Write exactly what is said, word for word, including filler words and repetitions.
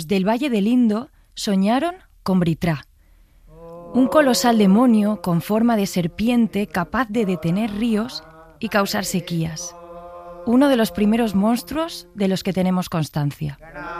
del Valle del Indo soñaron con Britrá, un colosal demonio con forma de serpiente capaz de detener ríos y causar sequías. Uno de los primeros monstruos de los que tenemos constancia.